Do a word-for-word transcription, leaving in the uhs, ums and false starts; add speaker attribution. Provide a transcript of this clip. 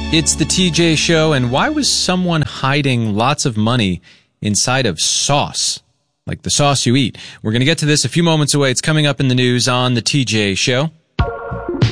Speaker 1: It's the T J Show, and why was someone hiding lots of money inside of sauce? Like the sauce you eat. We're going to get to this a few moments away. It's coming up in the news on the T J Show.